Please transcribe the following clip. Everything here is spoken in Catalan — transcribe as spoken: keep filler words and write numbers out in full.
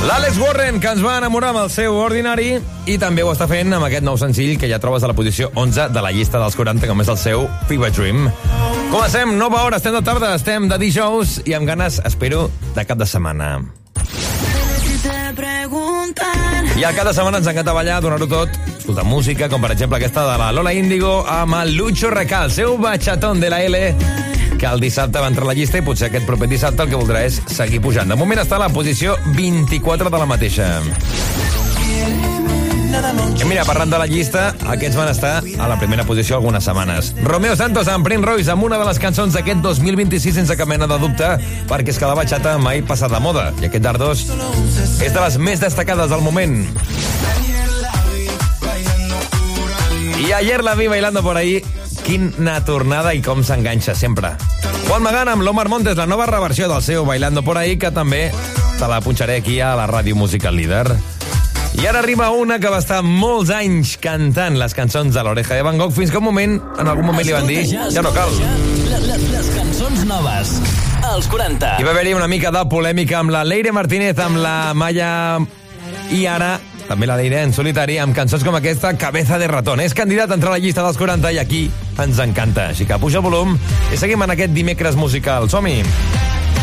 L'Àlex Warren, que ens va enamorar amb el seu Ordinary, i també ho està fent amb aquest nou senzill que ja trobes a la posició onze de la llista dels quaranta, com és el seu Fever Dream. Comencem, nova hora, estem de tarda, estem de dijous i amb ganes, espero, de cap de setmana. I al cap de setmana ens encanta ballar, donar-ho tot, escoltar música, com per exemple aquesta de la Lola Índigo amb el Lucho Recal, seu bachatón de la L, que el dissabte va entrar a la llista i potser aquest proper dissabte el que voldrà és seguir pujant. De moment està a la posició vint-i-quatre de la mateixa. I mira, parlant de la llista, aquests van estar a la primera posició algunes setmanes. Romeo Santos amb Prince Royce amb una de les cançons d'aquest dos mil vint-i-sis sense cap mena de dubte, perquè és que la bachata mai passa de moda, i aquest Dardos és de les més destacades del moment. I ayer la vi bailando por ahí, quina tornada i com s'enganxa sempre. Juan Magán amb l'Omar Montes, la nova reversió del seu Bailando por ahí, que també te la punxaré aquí a la Ràdio Musical Líder. I ara arriba una que va estar molts anys cantant les cançons de l'Oreja de Van Gogh, fins que un moment, en algun moment li van dir, ja no cal. Les, les cançons noves, als quaranta. I va haver-hi una mica de polèmica amb la Leire Martínez, amb la Maya, i ara també la Leire en solitari, amb cançons com aquesta, Cabeza de ratón. És candidat a entrar a la llista dels quaranta i aquí ens encanta. Així que puja el volum i seguim en aquest dimecres musical. Som-hi!